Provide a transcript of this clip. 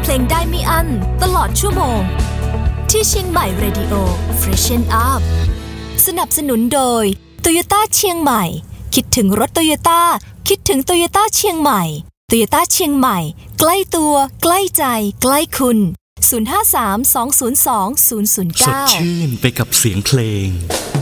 เพลงได้ไม่อั้นตลอดชั่วโมงที่เชียงใหม่ Radio Freshen Up สนับสนุนโดย Toyota เชียงใหม่คิดถึงรถ Toyota คิดถึง Toyota เชียงใหม่ Toyota เชียงใหม่ใกล้ตัวใกล้ใจใกล้คุณ053 202 009 สดชื่นไปกับเสียงเพลง